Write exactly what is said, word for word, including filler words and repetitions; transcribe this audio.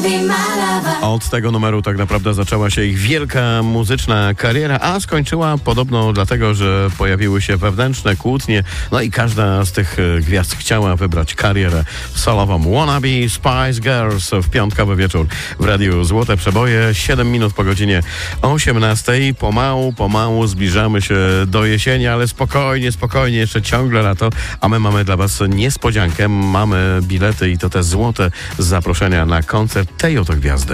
Od tego numeru tak naprawdę zaczęła się ich wielka muzyczna kariera, a skończyła podobno dlatego, że pojawiły się wewnętrzne kłótnie, no i każda z tych gwiazd chciała wybrać karierę solową. Wannabe Spice Girls w piątkowy wieczór w Radiu Złote Przeboje, siedem minut po godzinie osiemnastej. Pomału, pomału zbliżamy się do jesieni, ale spokojnie, spokojnie, jeszcze ciągle lato, a my mamy dla Was niespodziankę. Mamy bilety i to te złote zaproszenia na koncert tej oto gwiazdy.